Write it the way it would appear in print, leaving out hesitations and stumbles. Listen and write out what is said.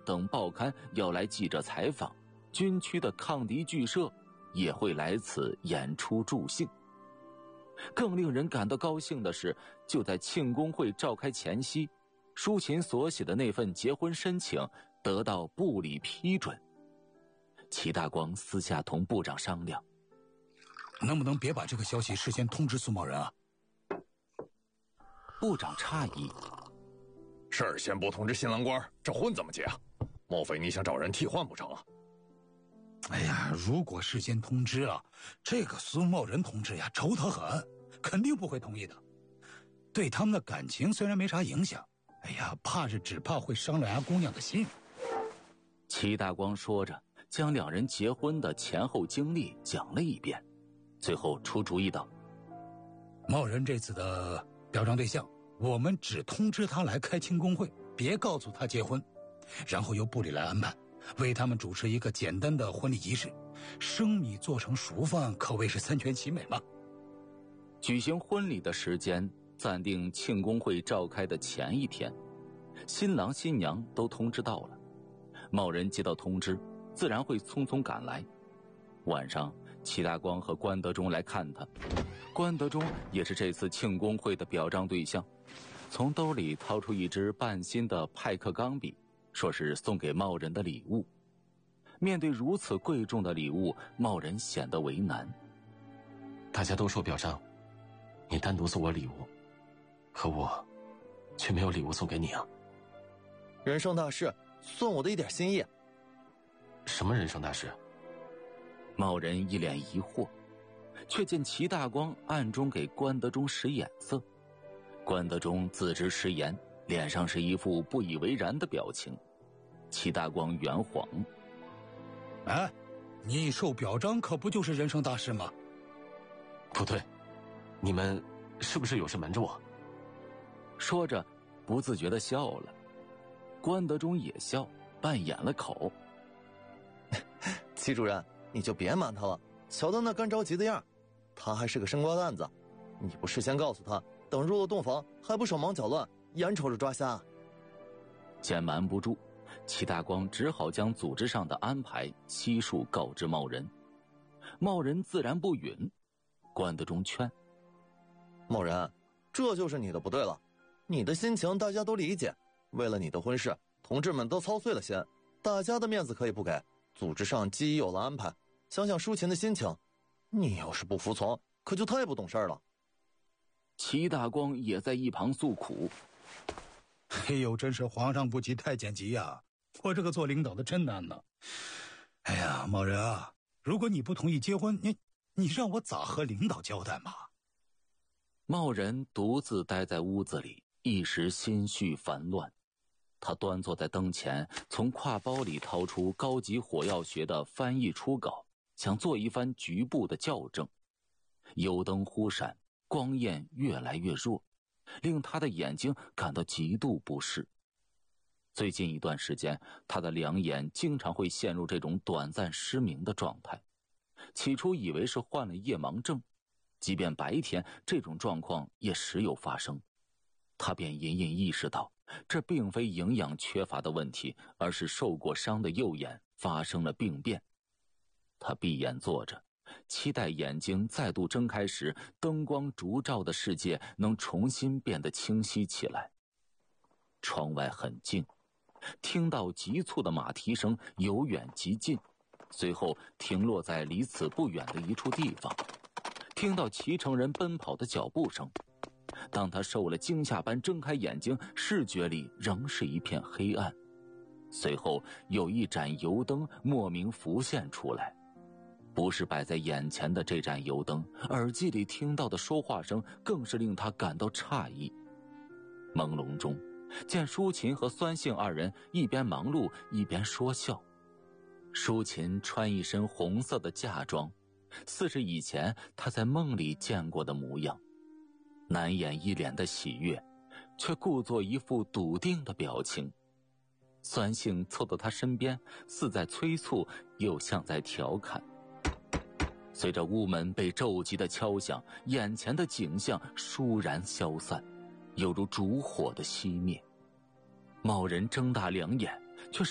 等报刊要来记者采访，军区的抗敌剧社也会来此演出助兴。更令人感到高兴的是，就在庆功会召开前夕，舒琴所写的那份结婚申请得到部里批准。齐大光私下同部长商量， 能不能别把这个消息事先通知苏茂仁啊？ 部长诧异， 事先不通知新郎官，这婚怎么结啊？莫非你想找人替换不成啊？ 哎呀，如果事先通知了，这个苏茂仁同志呀，轴他很，肯定不会同意的。对他们的感情虽然没啥影响，哎呀，只怕会伤了人家姑娘的心。 齐大光说着，将两人结婚的前后经历讲了一遍，最后出主意道： 茂仁这次的表彰对象，我们只通知他来开庆功会，别告诉他结婚，然后由部里来安排，为他们主持一个简单的婚礼仪式，生米做成熟饭，可谓是三全其美嘛。 举行婚礼的时间暂定庆功会召开的前一天，新郎新娘都通知到了。茂仁接到通知，自然会匆匆赶来。晚上，齐大光和关德忠来看他，关德忠也是这次庆功会的表彰对象，从兜里掏出一支半新的派克钢笔，说是送给茂仁的礼物。面对如此贵重的礼物，茂仁显得为难。 大家都说表彰，你单独送我礼物，可我却没有礼物送给你啊。 人生大事，算我的一点心意。 什么人生大事？ 茂仁一脸疑惑，却见齐大光暗中给关德忠使眼色。关德忠自知失言，脸上是一副不以为然的表情。齐大光圆谎： 哎，你受表彰可不就是人生大事吗？ 不对，你们是不是有事瞒着我？ 说着不自觉地笑了。关德忠也笑，扮演了口。 齐主任，你就别瞒他了，瞧他那干着急的样，他还是个生瓜蛋子，你不事先告诉他，等入了洞房还不手忙脚乱，眼瞅着抓瞎。 见瞒不住，齐大光只好将组织上的安排悉数告知茂仁。茂仁自然不允，关德忠劝： 茂仁，这就是你的不对了，你的心情大家都理解，为了你的婚事，同志们都操碎了心，大家的面子可以不给，组织上既已有了安排，想想舒琴的心情，你要是不服从，可就太不懂事了。 齐大光也在一旁诉苦： 哎呦，真是皇上不急太监急呀，我这个做领导的真难呢。哎呀，茂仁啊，如果你不同意结婚，你让我咋和领导交代嘛？ 茂仁独自待在屋子里，一时心绪烦乱。他端坐在灯前，从挎包里掏出高级火药学的翻译初稿，想做一番局部的校正。油灯忽闪，光焰越来越弱，令他的眼睛感到极度不适。最近一段时间，他的两眼经常会陷入这种短暂失明的状态。起初以为是患了夜盲症，即便白天这种状况也时有发生。他便隐隐意识到，这并非营养缺乏的问题，而是受过伤的右眼发生了病变。他闭眼坐着，期待眼睛再度睁开时，灯光烛照的世界能重新变得清晰起来。窗外很静，听到急促的马蹄声由远及近，随后停落在离此不远的一处地方，听到骑乘人奔跑的脚步声。当他受了惊吓般睁开眼睛，视觉里仍是一片黑暗。随后有一盏油灯莫名浮现出来，不是摆在眼前的这盏油灯，耳机里听到的说话声更是令他感到诧异。朦胧中，见舒琴和酸性二人一边忙碌一边说笑。舒琴穿一身红色的嫁妆，似是以前他在梦里见过的模样，难掩一脸的喜悦，却故作一副笃定的表情。酸性凑到他身边，似在催促，又像在调侃。随着屋门被骤急的敲响，眼前的景象倏然消散，犹如烛火的熄灭。茂仁睁大两眼，却